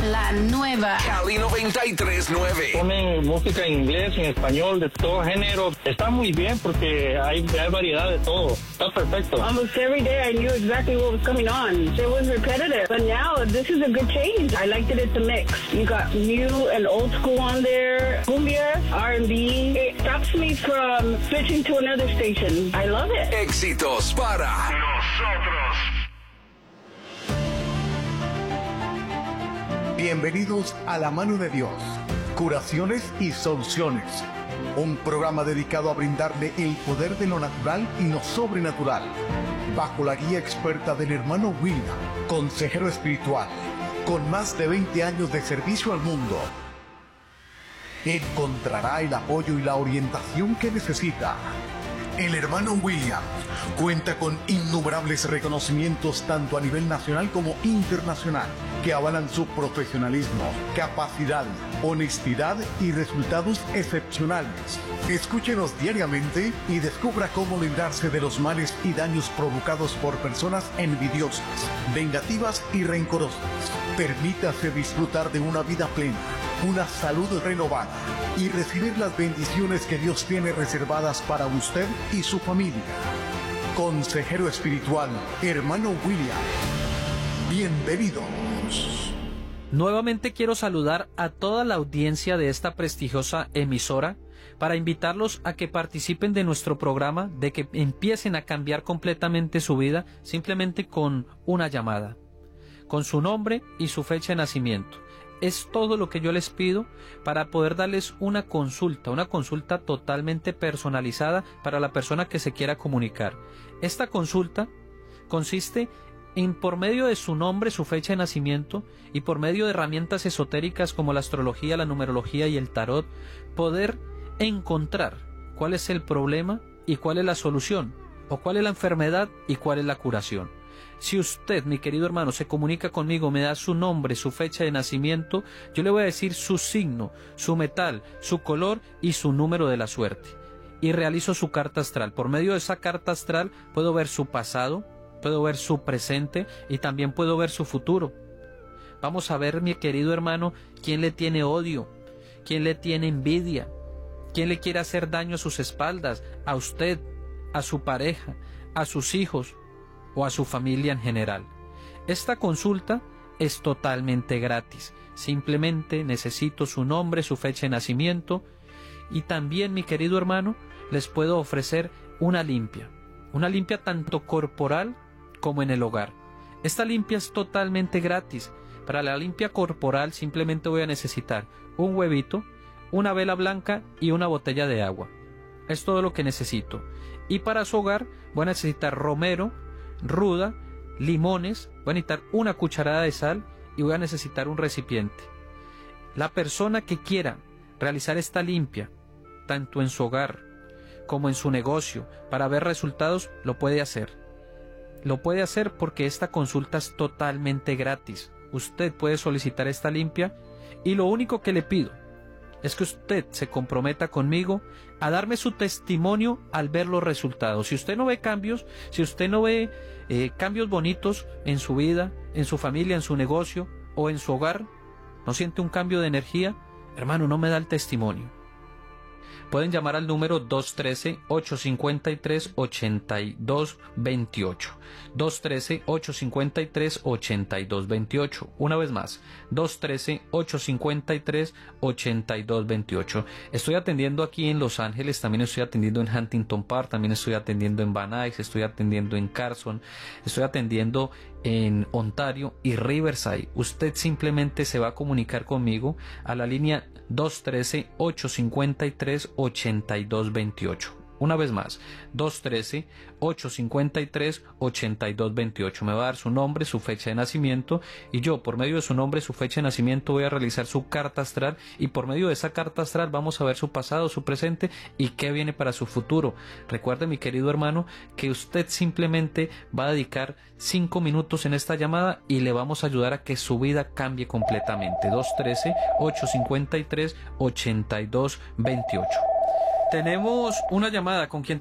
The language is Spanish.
La nueva Cali 93.9. Ponen música en inglés, en español, de todo género. Está muy bien porque hay variedad de todo. Está perfecto. Almost every day I knew exactly what was coming on. It was repetitive, but now this is a good change. I like that it's a mix. You got new and old school on there, cumbia, R&B. It stops me from switching to another station. I love it. Éxitos para nosotros. Bienvenidos a La Mano de Dios, Curaciones y Soluciones, un programa dedicado a brindarle el poder de lo natural y lo sobrenatural, bajo la guía experta del hermano William, consejero espiritual, con más de 20 años de servicio al mundo. Encontrará el apoyo y la orientación que necesita. El hermano William cuenta con innumerables reconocimientos tanto a nivel nacional como internacional que avalan su profesionalismo, capacidad, honestidad y resultados excepcionales. Escúchenos diariamente y descubra cómo librarse de los males y daños provocados por personas envidiosas, vengativas y rencorosas. Permítase disfrutar de una vida plena, una salud renovada y recibir las bendiciones que Dios tiene reservadas para usted y su familia. Consejero espiritual, hermano William. Bienvenidos. Nuevamente quiero saludar a toda la audiencia de esta prestigiosa emisora para invitarlos a que participen de nuestro programa, de que empiecen a cambiar completamente su vida simplemente con una llamada, con su nombre y su fecha de nacimiento. Es todo lo que yo les pido para poder darles una consulta totalmente personalizada para la persona que se quiera comunicar. Esta consulta consiste en, por medio de su nombre, su fecha de nacimiento y por medio de herramientas esotéricas como la astrología, la numerología y el tarot, poder encontrar cuál es el problema y cuál es la solución, o cuál es la enfermedad y cuál es la curación. Si usted, mi querido hermano, se comunica conmigo, me da su nombre, su fecha de nacimiento, yo le voy a decir su signo, su metal, su color y su número de la suerte. Y realizo su carta astral. Por medio de esa carta astral puedo ver su pasado, puedo ver su presente y también puedo ver su futuro. Vamos a ver, mi querido hermano, quién le tiene odio, quién le tiene envidia, quién le quiere hacer daño a sus espaldas, a usted, a su pareja, a sus hijos o a su familia en general. Esta consulta es totalmente gratis. Simplemente necesito su nombre, su fecha de nacimiento y también, mi querido hermano, les puedo ofrecer una limpia tanto corporal como en el hogar. Esta limpia es totalmente gratis. Para la limpia corporal simplemente voy a necesitar un huevito, una vela blanca y una botella de agua. Es todo lo que necesito. Y para su hogar voy a necesitar romero, ruda, limones, voy a necesitar una cucharada de sal y voy a necesitar un recipiente. La persona que quiera realizar esta limpia, tanto en su hogar como en su negocio, para ver resultados, lo puede hacer. Lo puede hacer porque esta consulta es totalmente gratis. Usted puede solicitar esta limpia y lo único que le pido es que usted se comprometa conmigo a darme su testimonio al ver los resultados. Si usted no ve cambios, si usted no ve cambios bonitos en su vida, en su familia, en su negocio o en su hogar, no siente un cambio de energía, hermano, no me da el testimonio. Pueden llamar al número 213-853-8228. 213-853-8228. Una vez más, 213-853-8228. Estoy atendiendo aquí en Los Ángeles, también estoy atendiendo en Huntington Park, también estoy atendiendo en Van Nuys, estoy atendiendo en Carson, estoy atendiendo en Ontario y Riverside. Usted simplemente se va a comunicar conmigo a la línea 213-853-8228. Una vez más, 213-853-8228. Me va a dar su nombre, su fecha de nacimiento y yo, por medio de su nombre, su fecha de nacimiento, voy a realizar su carta astral y por medio de esa carta astral vamos a ver su pasado, su presente y qué viene para su futuro. Recuerde, mi querido hermano, que usted simplemente va a dedicar 5 minutos en esta llamada y le vamos a ayudar a que su vida cambie completamente. 213-853-8228. Tenemos una llamada. ¿Con quién